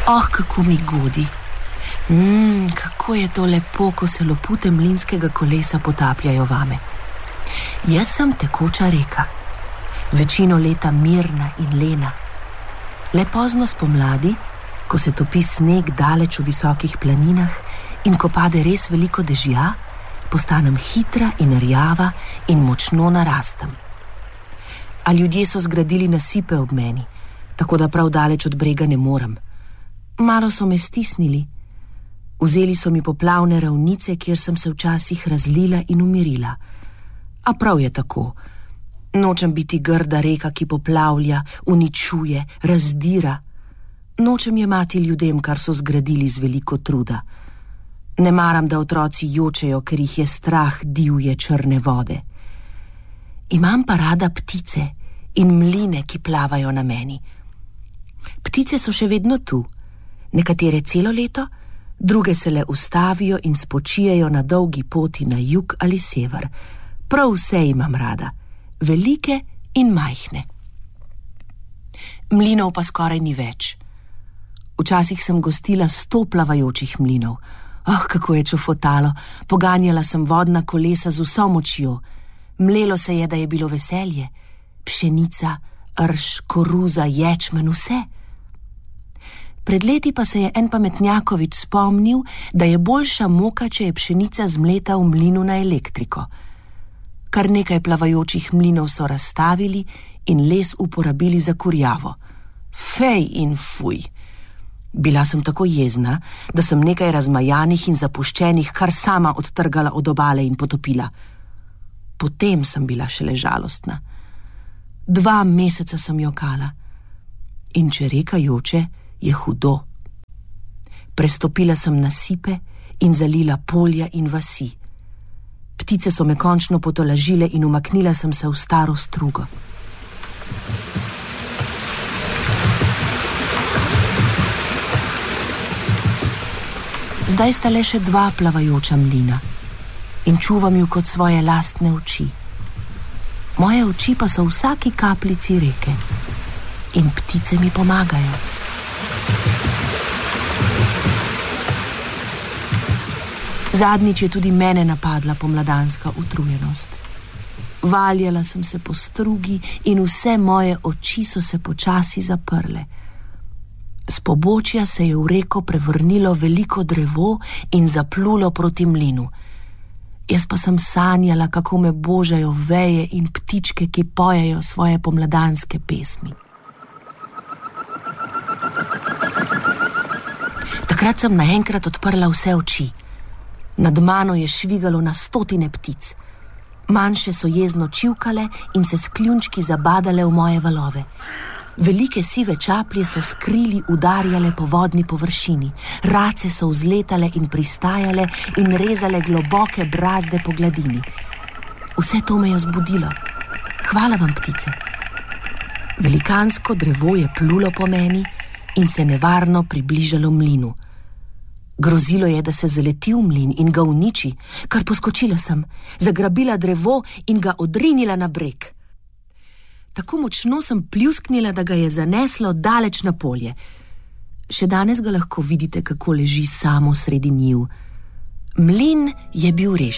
Oh, kako mi godi. Kako je to lepo, ko se lopute mlinskega kolesa potapljajo vame. Jaz sem tekoča reka, večino leta mirna in lena. Le pozno spomladi, ko se topi sneg daleč v visokih planinah in ko pade res veliko dežja, postanem hitra in rjava in močno narastem. A ljudje so zgradili nasipe ob meni, tako da prav daleč od brega ne morem. Malo so me stisnili. Vzeli so mi poplavne ravnice, kjer sem se včasih razlila in umirila. A prav je tako. Nočem biti grda reka, ki poplavlja, uničuje, razdira. Nočem jemati ljudem, kar so zgradili z veliko truda. Ne maram, da otroci jočejo, ker jih je strah divje črne vode. Imam pa rada ptice in mline, ki plavajo na meni. Ptice so še vedno tu. Nekatere celo leto, druge se le ustavijo in spočijejo na dolgi poti na jug ali sever. Prav vse imam rada, velike in majhne. Mlinov pa skoraj ni več. Včasih sem gostila 100 plavajočih mlinov. Kako je čufotalo, poganjala sem vodna kolesa z vso močjo. Mlelo se je, da je bilo veselje. Pšenica, rž, koruza, ječmen, vse. Pred leti pa se je en pametnjakovič spomnil, da je boljša moka, če je pšenica zmleta v mlinu na elektriko. Kar nekaj plavajočih mlinov so razstavili in les uporabili za kurjavo. Fej in fuj! Bila sem tako jezna, da sem nekaj razmajanih in zapuščenih kar sama odtrgala od obale in potopila. Potem sem bila šele žalostna. 2 meseca sem jokala. In če reka joče, je hudo. Prestopila sem nasipe in zalila polja in vasi. Ptice so me končno potolažile in umaknila sem se v staro strugo. Zdaj sta le še 2 plavajoča mlina in čuvam ju kot svoje lastne oči. Moje oči pa so v vsaki kapljici reke in ptice mi pomagajo. Zadnjič je tudi mene napadla pomladanska utrujenost. Valjala sem se po strugi in vse moje oči so se počasi zaprle. S pobočja se je v reko prevrnilo veliko drevo in zaplulo proti mlinu. Jaz pa sem sanjala, kako me božajo veje in ptičke, ki pojejo svoje pomladanske pesmi. Takrat sem naenkrat odprla vse oči. Nad mano je švigalo na 100 ptic. Manjše so jezno čivkale in se s kljunčki zabadale v moje valove. Velike sive čaplje so s krili udarjale po vodni površini. Race so vzletale in pristajale in rezale globoke brazde po gladini. Vse to me je zbudilo. Hvala vam, ptice. Velikansko drevo je plulo po meni in se nevarno približalo mlinu. Grozilo je, da se zaleti v mlin in ga uniči, kar poskočila sem, zagrabila drevo in ga odrinila na breg. Tako močno sem pljusknila, da ga je zaneslo daleč na polje. Še danes ga lahko vidite, kako leži samo sredi njiv. Mlin je bil rešen.